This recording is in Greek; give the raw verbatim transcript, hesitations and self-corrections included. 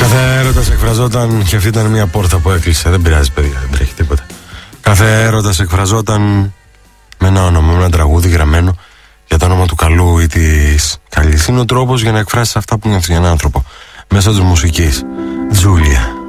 Κάθε έρωτας εκφραζόταν και αυτή ήταν μια πόρτα που έκλεισε. Δεν πειράζει, παιδιά, δεν τρέχει τίποτα. Κάθε έρωτας εκφραζόταν με ένα όνομα, με ένα τραγούδι γραμμένο για το όνομα του καλού ή της καλής. Είναι ο τρόπος για να εκφράσεις αυτά που νιώθεις για έναν άνθρωπο μέσω της μουσικής. Τζούλια.